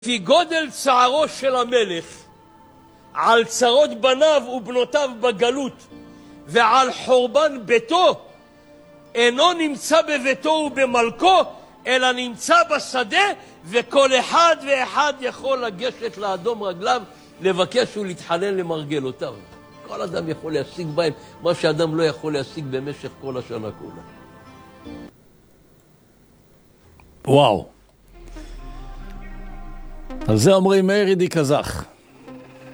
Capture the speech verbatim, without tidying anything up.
לפי גודל צערו של המלך על צרות בניו ובנותיו בגלות ועל חורבן ביתו, אינו נמצא בביתו ובמלכו, אלא נמצא בשדה, וכל אחד ואחד יכול לגשת לאדום רגליו, לבקש ולהתחנן למרגלותיו. כל אדם יכול להשיג בהם מה שאדם לא יכול להשיג במשך כל השנה כולה. וואו. על זה אומרים מאיר ידי קזח.